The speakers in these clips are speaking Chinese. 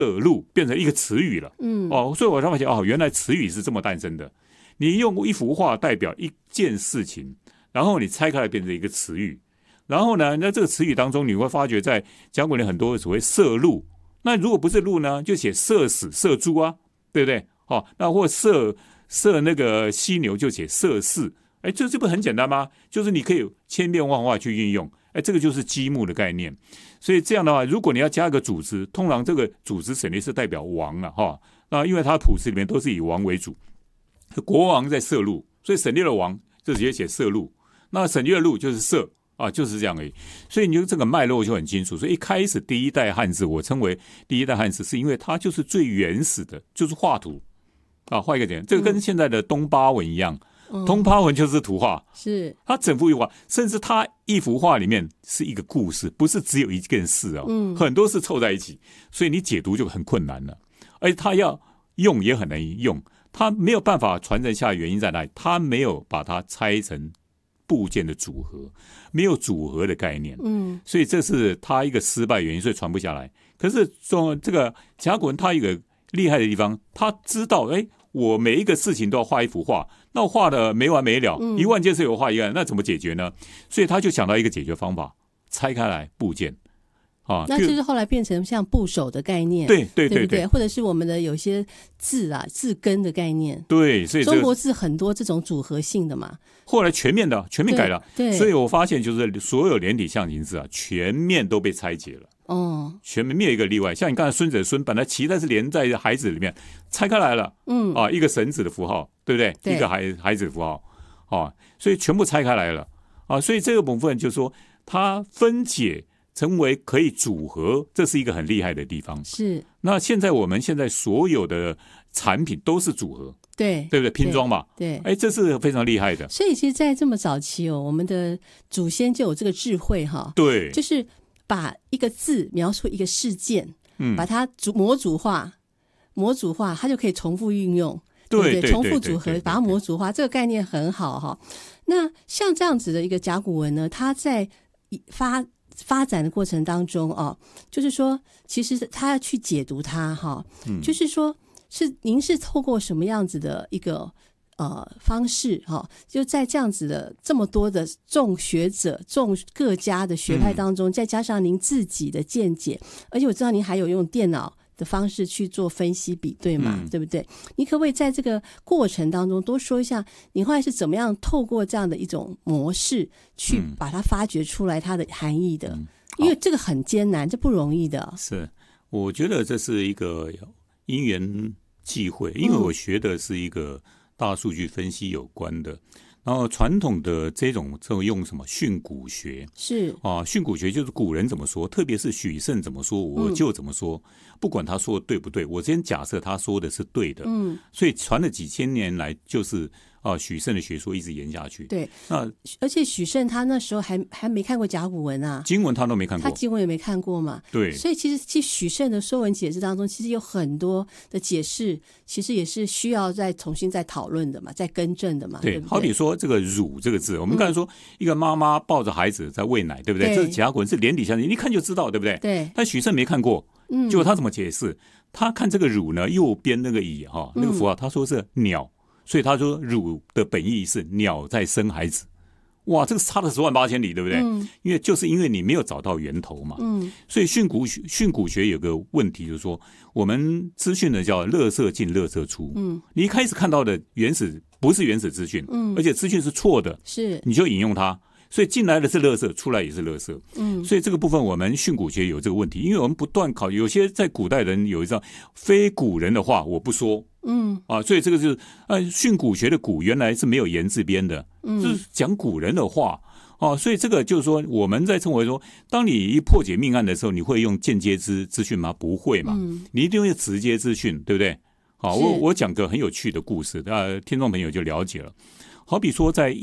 路变成一个词语了。所以我才发现原来词语是这么诞生的。你用一幅画代表一件事情，然后你拆开来变成一个词语，然后呢，那这个词语当中你会发觉在甲骨文很多所谓射鹿，那如果不是鹿呢，就写射死、射猪啊，对不对？那或射那个犀牛就写射弑，这不很简单吗？就是你可以千变万化去运用，这个就是积木的概念。所以这样的话，如果你要加一个主词，通常这个主词省略是代表王了那因为它谱词里面都是以王为主。国王在射鹿，所以省略了王就直接写射鹿，那省略了鹿就是射就是这样而已。所以你就这个脉络就很清楚。所以一开始第一代汉字，我称为第一代汉字，是因为它就是最原始的，就是画图画一个点，这个跟现在的东巴文一样，东巴文就是图画， 是它整幅一幅画，甚至它一幅画里面是一个故事，不是只有一件事很多事凑在一起，所以你解读就很困难了，而且它要用也很难用。它没有办法传承下来，原因在哪里？它没有把它拆成部件的组合，没有组合的概念，所以这是它一个失败原因，所以传不下来。可是这个甲骨文它一个厉害的地方，它知道我每一个事情都要画一幅画，那我画的没完没了，10000件事有画一个，那怎么解决呢？所以他就想到一个解决方法，拆开来部件。 那就是后来变成像部首的概念， 对不对？或者是我们的有些字字根的概念， 对，所以中国字很多这种组合性的嘛。 后来全面改了， 对， 所以我发现就是所有连体象形字全面都被拆解了。全面没有一个例外。像你刚才孙子的孙，本来脐带是连在孩子里面，拆开来了，一个绳子的符号，对不对？一个孩子的符号，所以全部拆开来了，所以这个部分就是说它分解成为可以组合，这是一个很厉害的地方。 是。 那我们现在所有的产品都是组合， 对不对？拼装嘛， 对， 这是非常厉害的。 所以其实在这么早期我们的祖先就有这个智慧对， 就是把一个字描述一个事件，把它模组化，它就可以重复运用，对，重复组合，把它模组化，这个概念很好那像这样子的一个甲骨文呢，它在发展的过程当中就是说其实他要去解读它就是说您是透过什么样子的一个方式就在这样子的这么多的众学者众各家的学派当中，再加上您自己的见解，而且我知道您还有用电脑的方式去做分析比对嘛，对不对？你可不可以在这个过程当中多说一下，你后来是怎么样透过这样的一种模式去把它发掘出来它的含义的？因为这个很艰难，这不容易的。 是，我觉得这是一个因缘际会，因为我学的是一个大数据分析有关的。然后传统的这种用什么训诂学， 是训诂学就是古人怎么说，特别是许慎怎么说我就怎么说，不管他说的对不对，我先假设他说的是对的，所以传了几千年来就是许慎的学说一直延下去。 对，而且许慎他那时候还没看过甲骨文经文他都没看过， 他经文也没看过嘛。 对， 所以其实许慎的说文解字当中，其实有很多的解释，其实也是需要再重新再讨论的嘛，再更正的嘛。对， 好比说这个乳这个字，我们刚才说一个妈妈抱着孩子在喂奶，对不对？这是甲骨文，是连体象形，一看就知道，对不对？ 对。 但许慎没看过，结果他怎么解释？他看这个乳呢，右边那个乙那个符号，他说是鸟。所以他说乳的本意是鸟在生孩子。哇，这个差了10万8千里，对不对？因为你没有找到源头嘛。所以训诂学有个问题，就是说我们资讯呢叫垃圾进垃圾出。你一开始看到的不是原始资讯，而且资讯是错的，你就引用它，所以进来的是垃圾，出来也是垃圾。所以这个部分我们训诂学有这个问题，因为我们不断考，有些在古代人有一种非古人的话我不说。所以这个就是训诂学的诂原来是没有言字边的，就是讲古人的话所以这个就是说我们在称为说，当你一破解命案的时候，你会用间接资讯吗？不会嘛，你一定用直接资讯，对不对？我讲个很有趣的故事，听众朋友就了解了。好比说在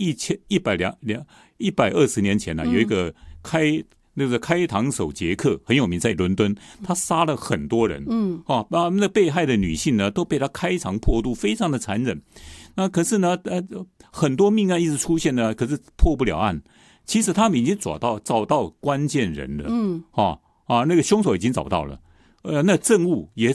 120年前有一个开膛手杰克很有名，在伦敦，他杀了很多人，把那被害的女性呢都被他开肠破肚，非常的残忍。那可是呢，很多命案一直出现呢，可是破不了案。其实他们已经找到关键人了，那个凶手已经找到了，那证物也